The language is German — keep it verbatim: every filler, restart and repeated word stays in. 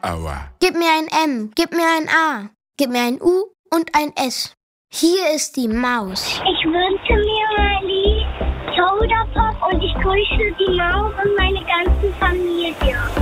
Aua. Gib mir ein M, gib mir ein A, gib mir ein U und ein S. Hier ist die Maus. Ich wünsche mir mal Lied Soda Pop und ich grüße die Maus und meine ganze Familie.